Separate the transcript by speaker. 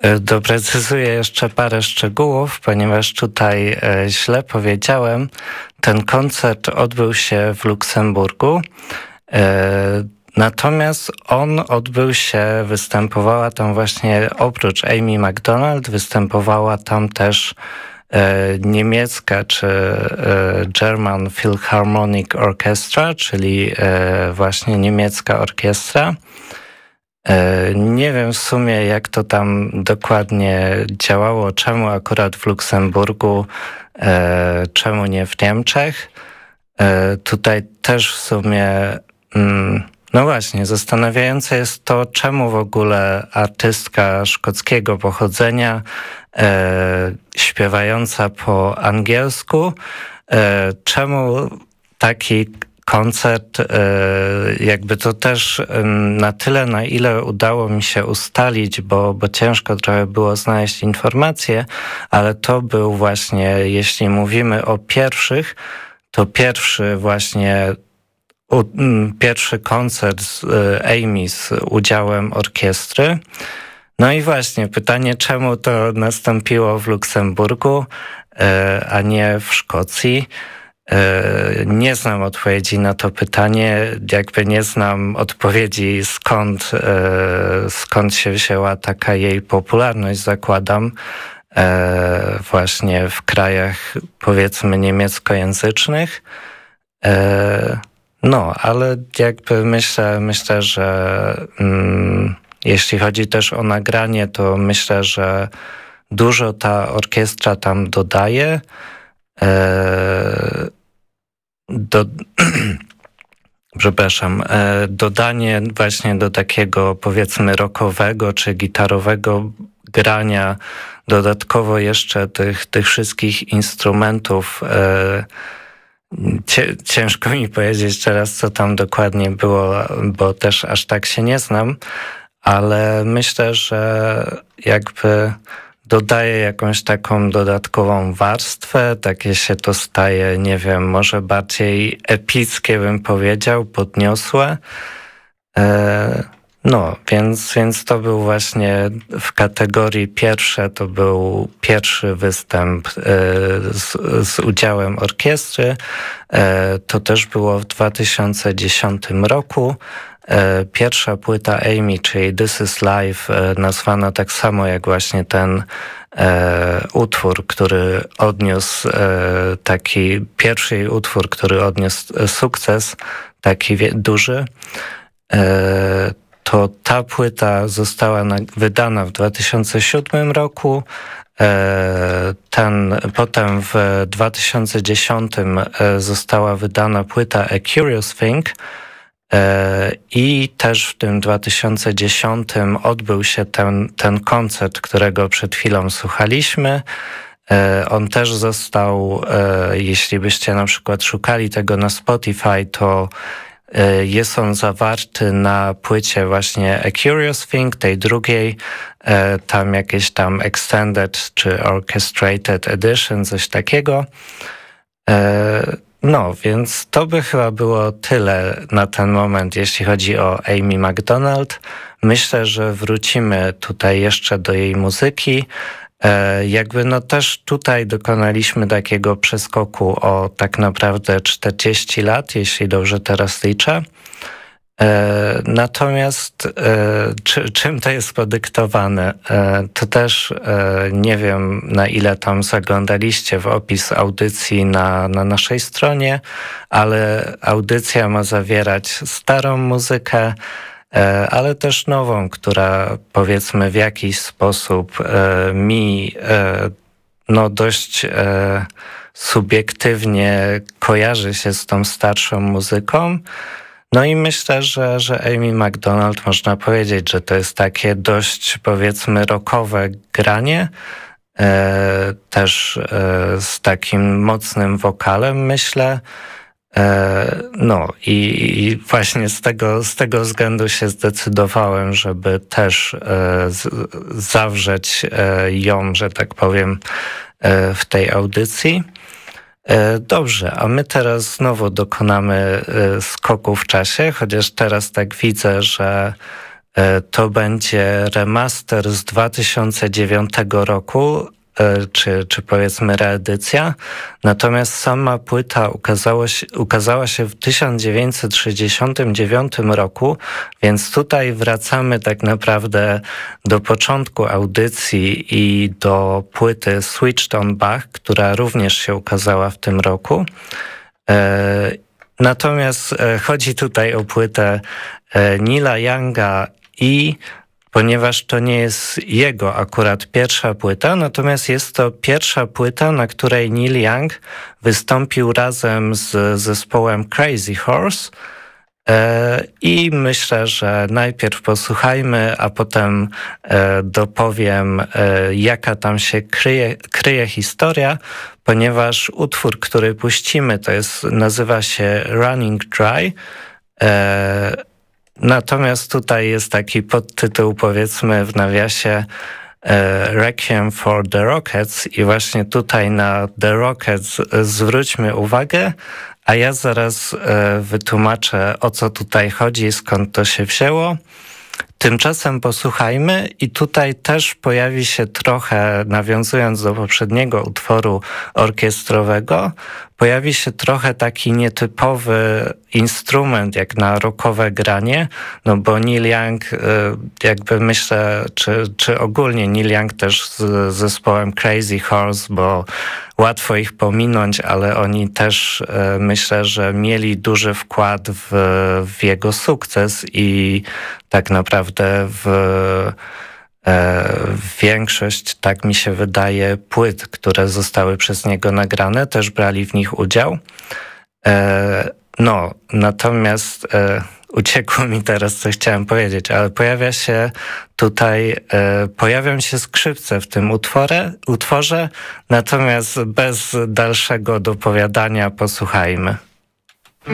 Speaker 1: Doprecyzuję jeszcze parę szczegółów, ponieważ tutaj źle powiedziałem. Ten koncert odbył się w Luksemburgu, natomiast on odbył się, występowała tam właśnie oprócz Amy Macdonald, występowała tam też niemiecka czy German Philharmonic Orchestra, czyli właśnie niemiecka orkiestra. Nie wiem w sumie, jak to tam dokładnie działało, czemu akurat w Luksemburgu, czemu nie w Niemczech. Tutaj też w sumie, no właśnie, zastanawiające jest to, czemu w ogóle artystka szkockiego pochodzenia, śpiewająca po angielsku, czemu taki koncert, jakby to też na tyle, na ile udało mi się ustalić, bo ciężko trochę było znaleźć informacje, ale to był właśnie, jeśli mówimy o pierwszych, to pierwszy koncert z Amy z udziałem orkiestry. No i właśnie pytanie, czemu to nastąpiło w Luksemburgu, a nie w Szkocji? Nie znam odpowiedzi na to pytanie, jakby nie znam odpowiedzi skąd się wzięła taka jej popularność, zakładam, właśnie w krajach powiedzmy niemieckojęzycznych. No, ale jakby myślę, że jeśli chodzi też o nagranie, to myślę, że dużo ta orkiestra tam dodaje. Przepraszam, dodanie właśnie do takiego powiedzmy rockowego czy gitarowego grania, dodatkowo jeszcze tych wszystkich instrumentów. Ciężko mi powiedzieć teraz, co tam dokładnie było, bo też aż tak się nie znam, ale myślę, że jakby dodaje jakąś taką dodatkową warstwę, takie się to staje, nie wiem, może bardziej epickie bym powiedział, podniosłe. No, więc to był właśnie w kategorii pierwsze, to był pierwszy występ z udziałem orkiestry. To też było w 2010 roku. Pierwsza płyta Amy, czyli This Is Life, nazwana tak samo jak właśnie ten utwór, który odniósł pierwszy jej utwór, który odniósł sukces, taki duży. To ta płyta została wydana w 2007 roku. Potem w 2010 została wydana płyta A Curious Thing i też w tym 2010 odbył się ten koncert, którego przed chwilą słuchaliśmy. On też został, jeśli byście na przykład szukali tego na Spotify, to jest on zawarty na płycie właśnie A Curious Thing, tej drugiej, tam jakieś tam Extended czy Orchestrated Edition, coś takiego. No, więc to by chyba było tyle na ten moment, jeśli chodzi o Amy Macdonald. Myślę, że wrócimy tutaj jeszcze do jej muzyki. Jakby no też tutaj dokonaliśmy takiego przeskoku o tak naprawdę 40 lat, jeśli dobrze teraz liczę. Natomiast czym to jest podyktowane? To też nie wiem, na ile tam zaglądaliście w opis audycji na naszej stronie, ale audycja ma zawierać starą muzykę, ale też nową, która powiedzmy w jakiś sposób mi no dość subiektywnie kojarzy się z tą starszą muzyką. No i myślę, że Amy Macdonald, można powiedzieć, że to jest takie dość powiedzmy rockowe granie, też z takim mocnym wokalem, myślę. No i właśnie z tego względu się zdecydowałem, żeby też zawrzeć ją, że tak powiem, w tej audycji. Dobrze, a my teraz znowu dokonamy skoku w czasie, chociaż teraz tak widzę, że To będzie remaster z 2009 roku, czy powiedzmy reedycja. Natomiast sama płyta ukazała się w 1969 roku, więc tutaj wracamy tak naprawdę do początku audycji i do płyty Switched on Bach, która również się ukazała w tym roku. Natomiast chodzi tutaj o płytę Neila Younga i ponieważ to nie jest jego akurat pierwsza płyta, natomiast jest to pierwsza płyta, na której Neil Young wystąpił razem z zespołem Crazy Horse. I myślę, że najpierw posłuchajmy, a potem dopowiem, jaka tam się kryje historia, ponieważ utwór, który puścimy, nazywa się Running Dry. Natomiast tutaj jest taki podtytuł, powiedzmy w nawiasie, Requiem for the Rockets i właśnie tutaj na The Rockets zwróćmy uwagę, a ja zaraz wytłumaczę, o co tutaj chodzi, skąd to się wzięło. Tymczasem posłuchajmy i tutaj też pojawi się trochę, nawiązując do poprzedniego utworu orkiestrowego, pojawi się trochę taki nietypowy instrument jak na rockowe granie, no bo Neil Young, jakby myślę, czy ogólnie Neil Young też z zespołem Crazy Horse, bo łatwo ich pominąć, ale oni też myślę, że mieli duży wkład w jego sukces i tak naprawdę większość, tak mi się wydaje, płyt, które zostały przez niego nagrane, też brali w nich udział. Natomiast uciekło mi teraz, co chciałem powiedzieć, ale pojawią się skrzypce w tym utworze, natomiast bez dalszego dopowiadania posłuchajmy.